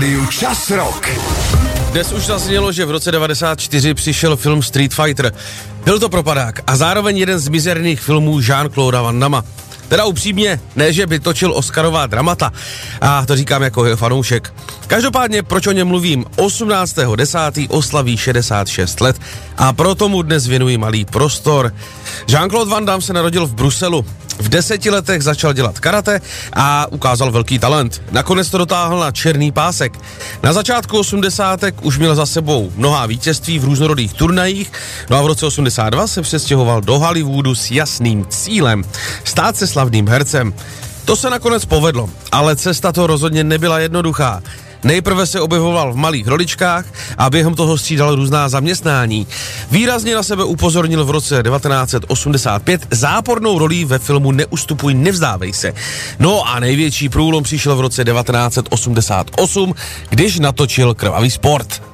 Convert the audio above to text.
Čas Rock. Dnes už zaznělo, že v roce 1994 přišel film Street Fighter. Byl to propadák a zároveň jeden z mizerných filmů Jean-Claude Van Damme. Teda upřímně, ne, že by točil Oscarová dramata. A to říkám jako jeho fanoušek. Každopádně, proč o něm mluvím? 18.10. oslaví 66 let a proto mu dnes věnuji malý prostor. Jean-Claude Van Damme se narodil v Bruselu. V 10 letech začal dělat karate a ukázal velký talent. Nakonec to dotáhl na černý pásek. Na začátku 80. už měl za sebou mnohá vítězství v různorodých turnajích, no a v roce 82 se přestěhoval do Hollywoodu s jasným cílem stát se slavným hercem. To se nakonec povedlo, ale cesta to rozhodně nebyla jednoduchá. Nejprve se objevoval v malých roličkách a během toho střídal různá zaměstnání. Výrazně na sebe upozornil v roce 1985 zápornou rolí ve filmu Neustupuj, nevzdávej se. No a největší průlom přišel v roce 1988, když natočil Krvavý sport.